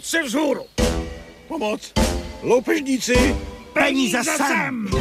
Ruce vzhůru! Pomoc! Loupežníci! Peníze sem!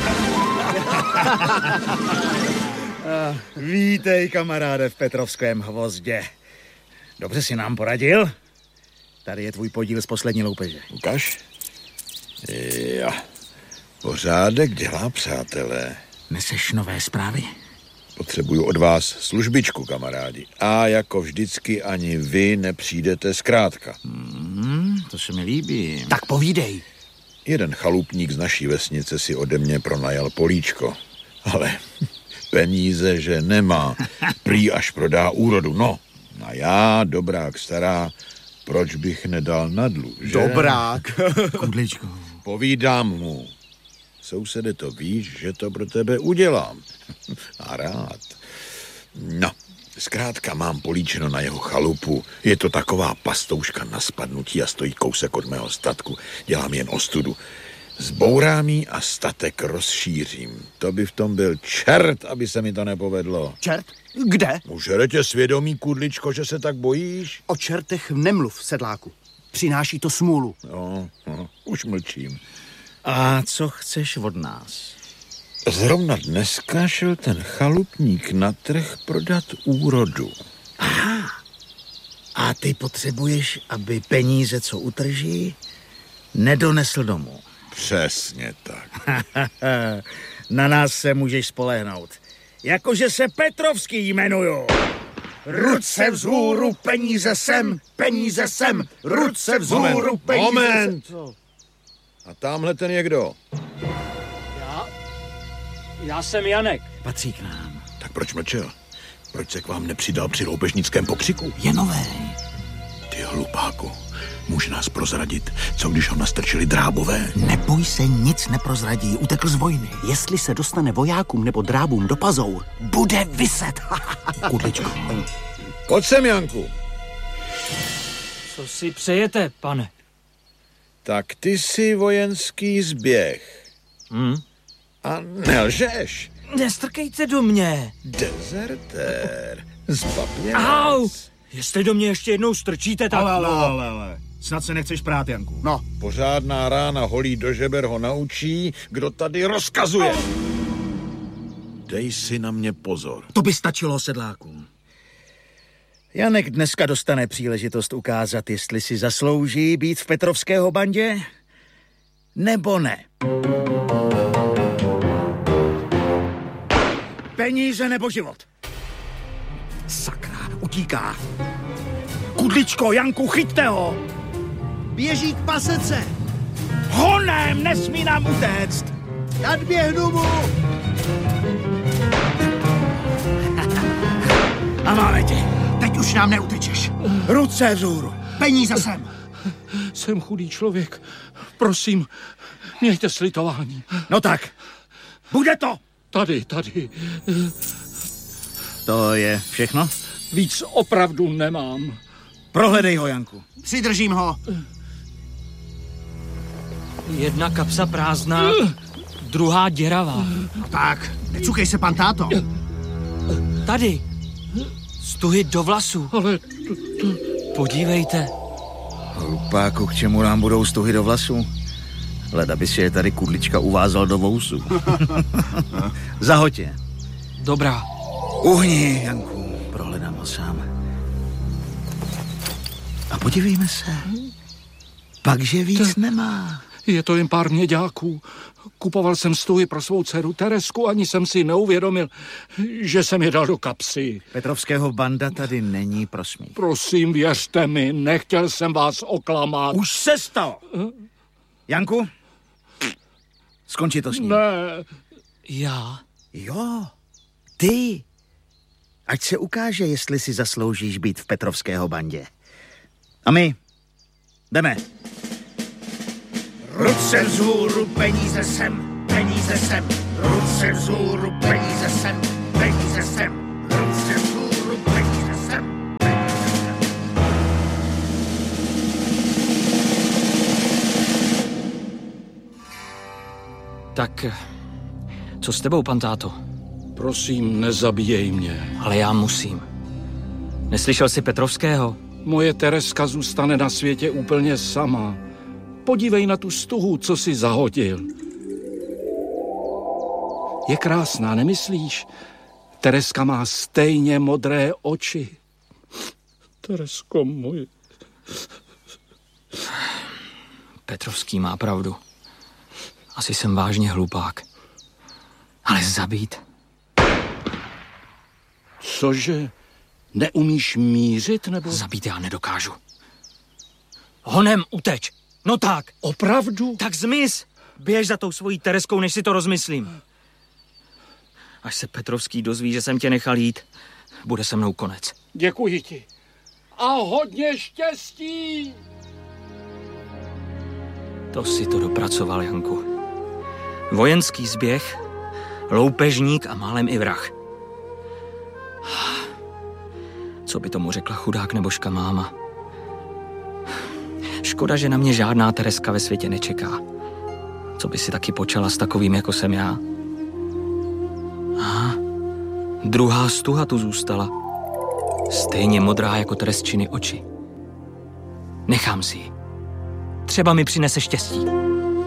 Vítej, kamaráde, v Petrovském hvozdě. Dobře si nám poradil? Tady je tvůj podíl z poslední loupeže. Ukaž? Jo. Pořádek dělá, přátelé. Neseš nové zprávy? Potřebuju od vás službičku, kamarádi. A jako vždycky ani vy nepřijdete zkrátka. To se mi líbí. Tak povídej. Jeden chalupník z naší vesnice si ode mě pronajal políčko. Ale peníze, že nemá. Prý až prodá úrodu. No, a já, dobrák stará, proč bych nedal na dluh, že? Dobrák. Kudličko. Povídám mu. Sousede, to víš, že to pro tebe udělám. A rád. No, zkrátka mám políčeno na jeho chalupu. Je to taková pastouška na spadnutí a stojí kousek od mého statku. Dělám jen ostudu. Zbourám jí a statek rozšířím. To by v tom byl čert, aby se mi to nepovedlo. Čert? Kde? Užere tě svědomí, Kudličko, že se tak bojíš? O čertech nemluv, sedláku. Přináší to smůlu. No, už mlčím. A co chceš od nás? Zrovna dneska šel ten chalupník na trh prodat úrodu. Aha. A ty potřebuješ, aby peníze, co utrží, nedonesl domů. Přesně tak. Na nás se můžeš spolehnout. Jakože se Petrovský jmenuju. Ruce vzhůru, peníze sem, peníze sem. Ruce vzhůru, peníze Moment. sem. A tamhle ten je kdo? Já jsem Janek. Patří k nám. Tak proč mlčel? Proč se k vám nepřidal při loupežnickém pokřiku? Je novej. Ty hlupáku, může nás prozradit, co když ho nastrčili drábové? Neboj se, nic neprozradí, utekl z vojny. Jestli se dostane vojákům nebo drábům do pazour, bude viset. Kudličko. Pojď sem, Janku. Co si přejete, pane? Tak ty jsi vojenský zběh. A nelžeš. Nestrkejte do mě. Dezertér. Zbabělec. Au! Jestli do mě ještě jednou strčíte, tak... Ale. Snad se nechceš prát, Janku. No, Pořádná rána holí do žeber ho naučí, kdo tady rozkazuje. Dej si na mě pozor. To by stačilo, sedláku. Janek dneska dostane příležitost ukázat, jestli si zaslouží být v Petrovského bandě, nebo ne. Peníze nebo život? Sakra, utíká. Kudličko, Janku, chyťte ho! běží k pasece. Honem, nesmí nám utéct! Nadběhnu mu. A máme tě. Teď už nám neutečeš. Ruce vzhůru. Peníze sem. Jsem chudý člověk. Prosím, mějte slitování. No tak, bude to. Tady. To je všechno? Víc opravdu nemám. Prohledej ho, Janku. Přidržím ho. Jedna kapsa prázdná, druhá děravá. No tak, necukej se, pan táto. Tady. Stuhy do vlasů. Ale Podívejte. Hlupáku, k čemu nám budou stuhy do vlasů? Leda by si je tady Kudlička uvázal do vousu. Zahoď je. Dobrá. Uhni, Janku, prohledám ho sám. A podívejme se. Pakže víc nemá. je to jen pár měďáků. Kupoval jsem stuhy pro svou dceru Teresku, ani jsem si neuvědomil, že jsem je dal do kapsy. Petrovského banda tady není, prosmích. Prosím, věřte mi, nechtěl jsem vás oklamat. Už se stalo. Janku, skončí to s ním. Ne. Já? Jo, ty. Ať se ukáže, jestli si zasloužíš být v Petrovského bandě. A my jdeme. Ruce vzhůru, peníze sem, peníze sem. Ruce vzhůru, peníze sem, peníze sem. Ruce vzhůru, peníze sem, peníze sem. Tak, co s tebou, pan táto? Prosím, nezabíjej mě. Ale já musím. Neslyšel jsi Petrovského? Moje Tereska zůstane na světě úplně sama. Podívej na tu stuhu, co si zahodil. Je krásná, nemyslíš? Tereska má stejně modré oči. Teresko moje. Petrovský má pravdu. Asi jsem vážně hlupák. Ale zabít? Cože? Neumíš mířit, nebo? Zabít já nedokážu. Honem uteč. No tak. Opravdu? Tak zmiz. Běž za tou svojí Tereskou, než si to rozmyslím. Až se Petrovský dozví, že jsem tě nechal jít, bude se mnou konec. Děkuji ti. A hodně štěstí! To si to dopracoval, Janku. Vojenský zběh, loupežník a málem i vrah. Co by tomu řekla chudák nebožka máma? Škoda, že na mě žádná Tereska ve světě nečeká. Co by si taky počala s takovým, jako jsem já? Aha, druhá stuha tu zůstala. Stejně modrá jako Teresčiny oči. Nechám si ji. Třeba mi přinese štěstí.